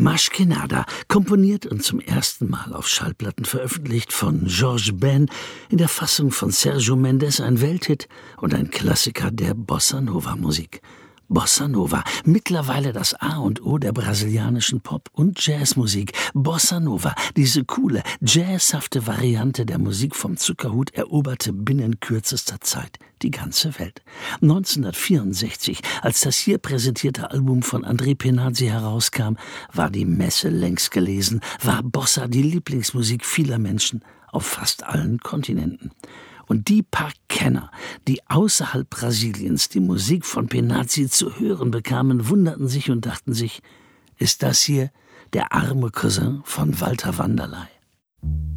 Maschkenada, komponiert und zum ersten Mal auf Schallplatten veröffentlicht von Georges Ben in der Fassung von Sergio Mendes, ein Welthit und ein Klassiker der Bossa-Nova-Musik. Bossa Nova, mittlerweile das A und O der brasilianischen Pop- und Jazzmusik. Bossa Nova, diese coole, jazzhafte Variante der Musik vom Zuckerhut, eroberte binnen kürzester Zeit die ganze Welt. 1964, als das hier präsentierte Album von André Penazzi herauskam, war die Messe längst gelesen, war Bossa die Lieblingsmusik vieler Menschen auf fast allen Kontinenten. Und die paar Kenner, die außerhalb Brasiliens die Musik von Penazzi zu hören bekamen, wunderten sich und dachten sich, ist das hier der arme Cousin von Walter Wanderlei?